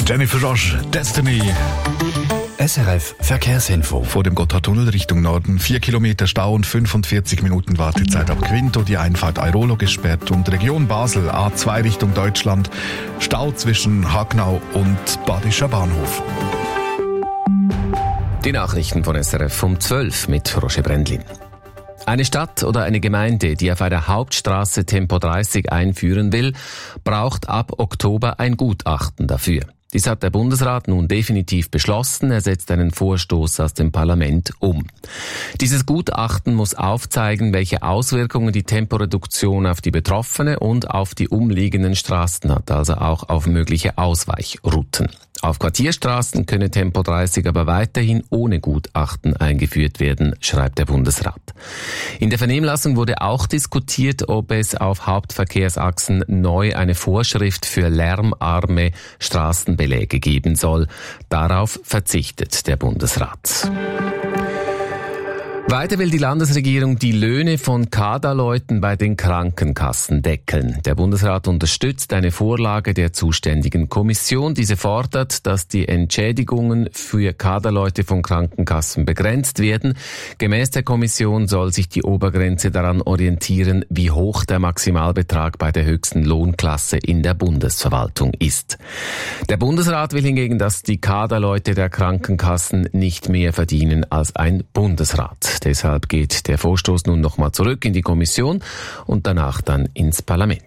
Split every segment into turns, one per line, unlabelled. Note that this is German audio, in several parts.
Jennifer Roche, Destiny.
SRF Verkehrsinfo.
Vor dem Gotthardtunnel Richtung Norden 4 Kilometer Stau und 45 Minuten Wartezeit ab Quinto. Die Einfahrt Airolo gesperrt und Region Basel A2 Richtung Deutschland. Stau zwischen Hagnau und Badischer Bahnhof.
Die Nachrichten von SRF um 12 mit Roger Brendlin. Eine Stadt oder eine Gemeinde, die auf einer Hauptstraße Tempo 30 einführen will, braucht ab Oktober ein Gutachten dafür. Dies hat der Bundesrat nun definitiv beschlossen. Er setzt einen Vorstoß aus dem Parlament um. Dieses Gutachten muss aufzeigen, welche Auswirkungen die Temporeduktion auf die Betroffene und auf die umliegenden Straßen hat, also auch auf mögliche Ausweichrouten. Auf Quartierstraßen könne Tempo 30 aber weiterhin ohne Gutachten eingeführt werden, schreibt der Bundesrat. In der Vernehmlassung wurde auch diskutiert, ob es auf Hauptverkehrsachsen neu eine Vorschrift für lärmarme Straßenbeläge geben soll. Darauf verzichtet der Bundesrat. Weiter will die Landesregierung die Löhne von Kaderleuten bei den Krankenkassen deckeln. Der Bundesrat unterstützt eine Vorlage der zuständigen Kommission. Diese fordert, dass die Entschädigungen für Kaderleute von Krankenkassen begrenzt werden. Gemäß der Kommission soll sich die Obergrenze daran orientieren, wie hoch der Maximalbetrag bei der höchsten Lohnklasse in der Bundesverwaltung ist. Der Bundesrat will hingegen, dass die Kaderleute der Krankenkassen nicht mehr verdienen als ein Bundesrat. Deshalb geht der Vorstoß nun nochmal zurück in die Kommission und danach dann ins Parlament.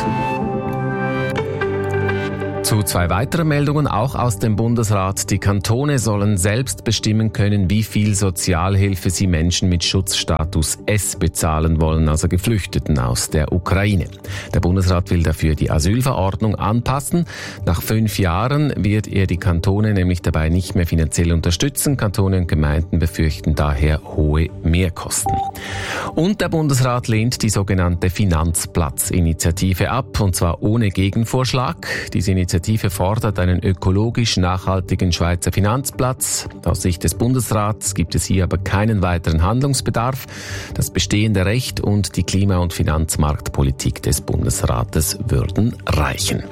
Zu zwei weiteren Meldungen, auch aus dem Bundesrat. Die Kantone sollen selbst bestimmen können, wie viel Sozialhilfe sie Menschen mit Schutzstatus S bezahlen wollen, also Geflüchteten aus der Ukraine. Der Bundesrat will dafür die Asylverordnung anpassen. Nach 5 Jahren wird er die Kantone nämlich dabei nicht mehr finanziell unterstützen. Kantone und Gemeinden befürchten daher hohe Mehrkosten. Und der Bundesrat lehnt die sogenannte Finanzplatz-Initiative ab, und zwar ohne Gegenvorschlag. Diese Initiative fordert einen ökologisch nachhaltigen Schweizer Finanzplatz. Aus Sicht des Bundesrats gibt es hier aber keinen weiteren Handlungsbedarf. Das bestehende Recht und die Klima- und Finanzmarktpolitik des Bundesrates würden reichen.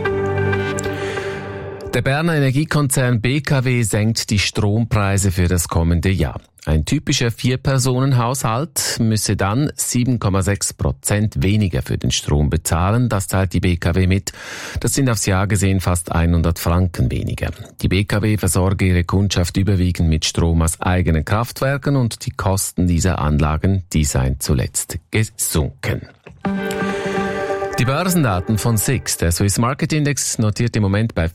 Der Berner Energiekonzern BKW senkt die Strompreise für das kommende Jahr. Ein typischer 4-Personen-Haushalt müsse dann 7,6% weniger für den Strom bezahlen. Das teilt die BKW mit. Das sind aufs Jahr gesehen fast 100 Franken weniger. Die BKW versorge ihre Kundschaft überwiegend mit Strom aus eigenen Kraftwerken und die Kosten dieser Anlagen, die seien zuletzt gesunken. Die Börsendaten von SIX. Der Swiss Market Index notiert im Moment bei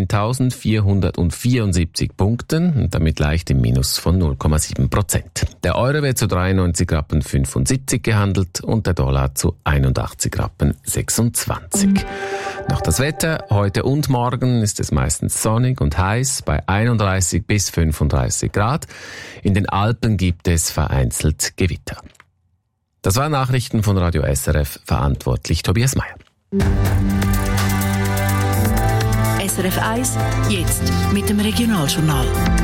14.474 Punkten und damit leicht im Minus von 0,7%. Der Euro wird zu 93,75 Rappen gehandelt und der Dollar zu 81,26 Rappen. Noch das Wetter. Heute und morgen ist es meistens sonnig und heiß bei 31 bis 35 Grad. In den Alpen gibt es vereinzelt Gewitter. Das waren Nachrichten von Radio SRF, verantwortlich Tobias Meyer.
SRF 1, jetzt mit dem Regionaljournal.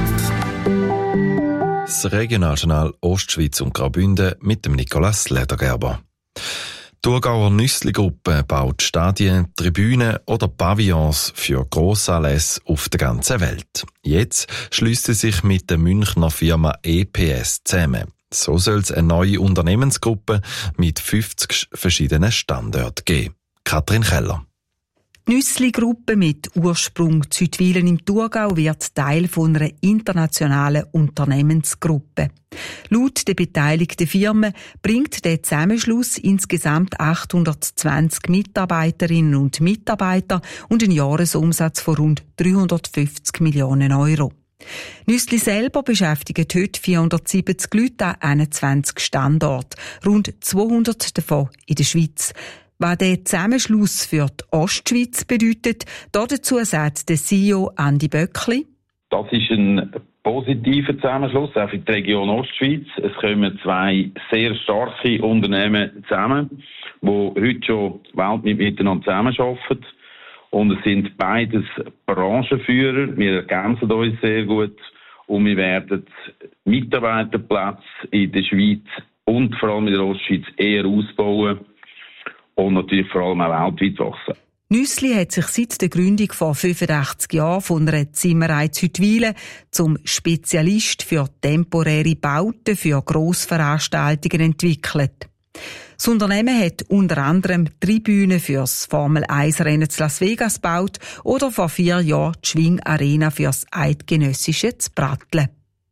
Das Regionaljournal Ostschweiz und Graubünden mit dem Nicolas Ledergerber. Die Thurgauer Nüssli-Gruppe baut Stadien, Tribünen oder Pavillons für Grossanlässe auf der ganzen Welt. Jetzt schließt sie sich mit der Münchner Firma EPS zusammen. So soll es eine neue Unternehmensgruppe mit 50 verschiedenen Standorten geben. Katrin Keller.
Die Nüssli-Gruppe mit Ursprung Zütwilen im Thurgau wird Teil von einer internationalen Unternehmensgruppe. Laut der beteiligten Firmen bringt der Zusammenschluss insgesamt 820 Mitarbeiterinnen und Mitarbeiter und einen Jahresumsatz von rund 350 Millionen Euro. Nüssli selber beschäftigt heute 470 Leute an 21 Standorten, rund 200 davon in der Schweiz. Was der Zusammenschluss für die Ostschweiz bedeutet, dazu sagt der CEO Andi Böckli.
Das ist ein positiver Zusammenschluss, auch für die Region Ostschweiz. Es kommen 2 sehr starke Unternehmen zusammen, die heute schon weltweit miteinander zusammenarbeiten. Und es sind beides Branchenführer. Wir ergänzen uns sehr gut. Und wir werden Mitarbeiterplätze in der Schweiz und vor allem in der Ostschweiz eher ausbauen und natürlich vor allem auch weltweit wachsen.
Nüssli hat sich seit der Gründung vor 85 Jahren von einer Zimmerei Züttwilen zum Spezialist für temporäre Bauten für Grossveranstaltungen entwickelt. Das Unternehmen hat unter anderem Tribünen fürs Formel-1-Rennen zu Las Vegas gebaut oder vor 4 Jahren die Schwing-Arena fürs Eidgenössische zu Pratteln.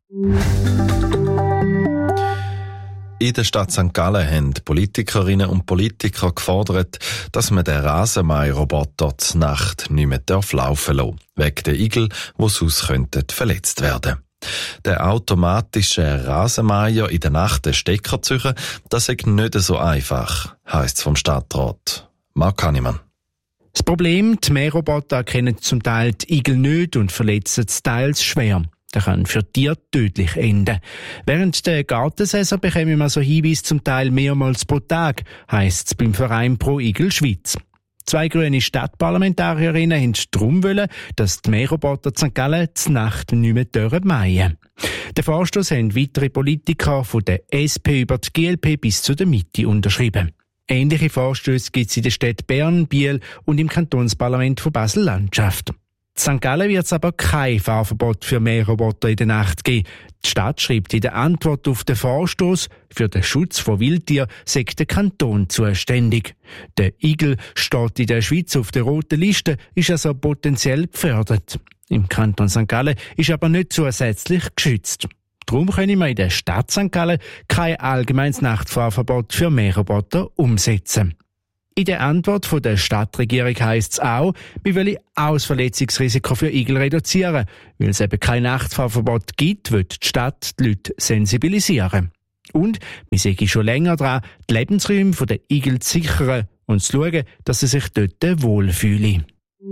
In der Stadt St. Gallen haben Politikerinnen und Politiker gefordert, dass man den Rasenmäherroboter zur Nacht nicht mehr laufen lassen darf, wegen der Igel, die sonst verletzt werden. Der automatische Rasenmäher in der Nacht den Stecker zu ziehen, das ist nicht so einfach, heisst es vom Stadtrat. Marc Hannemann.
Das Problem, die Mähroboter erkennen zum Teil die Igel nicht und verletzen teils schwer. Das kann für Tiere tödlich enden. Während der Gartensaison bekommen wir so Hinweise zum Teil mehrmals pro Tag, heisst es beim Verein Pro Igel Schweiz. 2 grüne Stadtparlamentarierinnen haben darum wollen, dass die Mähroboter St. Gallen zur Nacht nicht mehr mähen. Den Vorstoss haben weitere Politiker von der SP über die GLP bis zu der Mitte unterschrieben. Ähnliche Vorstöße gibt es in den Städten Bern, Biel und im Kantonsparlament von Basel-Landschaft. In St. Gallen wird es aber kein Fahrverbot für Mähroboter in der Nacht geben. Die Stadt schreibt in der Antwort auf den Vorstoss, für den Schutz von Wildtieren sei der Kanton zuständig. Der Igel steht in der Schweiz auf der roten Liste, ist also potenziell gefährdet. Im Kanton St. Gallen ist aber nicht zusätzlich geschützt. Darum können wir in der Stadt St. Gallen kein allgemeines Nachtfahrverbot für Mähroboter umsetzen. In der Antwort von der Stadtregierung heisst es auch, wir wollen auch das Verletzungsrisiko für Igel reduzieren. Weil es eben kein Nachtfahrverbot gibt, wird die Stadt die Leute sensibilisieren. Und wir sind schon länger dran, die Lebensräume der Igel zu sichern und zu schauen, dass sie sich dort wohlfühlen.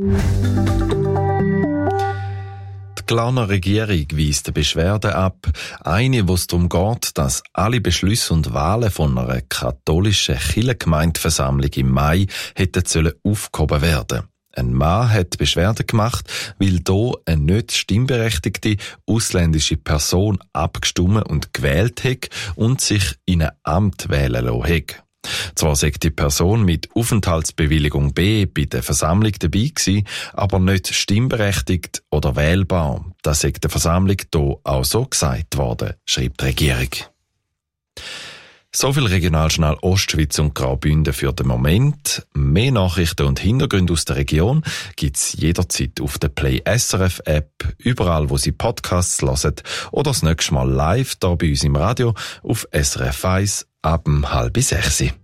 Die Glarner Regierung weist eine Beschwerde ab. Eine, wo es darum geht, dass alle Beschlüsse und Wahlen von einer katholischen Kirchengemeindeversammlung im Mai hätten aufgehoben werden. Ein Mann hat Beschwerde gemacht, weil hier eine nicht stimmberechtigte ausländische Person abgestimmt und gewählt hat und sich in ein Amt wählen lassen hat. Zwar sei die Person mit Aufenthaltsbewilligung B bei der Versammlung dabei gewesen, aber nicht stimmberechtigt oder wählbar. Das sei der Versammlung hier auch so gesagt worden, schreibt die Regierung. So viel Regionaljournal Ostschweiz und Graubünden für den Moment. Mehr Nachrichten und Hintergründe aus der Region gibt's jederzeit auf der Play SRF App, überall wo Sie Podcasts hören oder das nächste Mal live hier bei uns im Radio auf SRF 1 ab 5:30.